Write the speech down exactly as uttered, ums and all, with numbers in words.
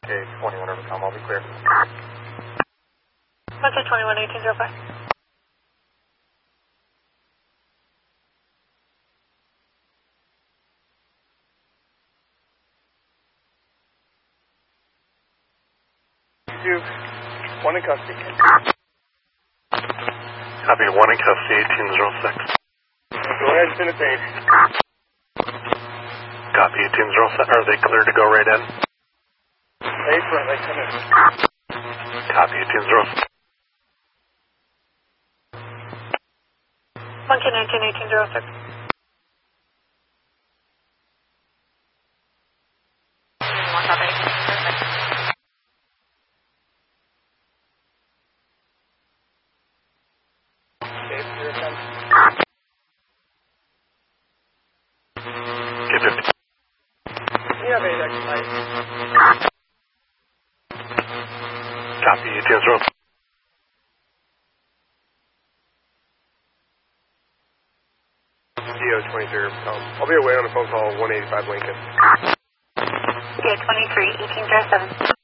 Okay, twenty-one over com, I'll be clear. Monkey twenty-one eighteen zero five. Two, one in custody. Copy, one in custody, eighteen zero six. Go ahead and send it in. Copy, eighteen zero seven. Are they clear to go right in? Stay front, they come in. Copy, eighteen zero six. Monkey nineteen eighteen zero six. One copy. Okay, here it comes. K fifty. You have eight X light. Copy, eighteen zero six. D O twenty-three over com. I'll be away on a phone call one eighty-five Lincoln. D O twenty-three eighteen zero seven.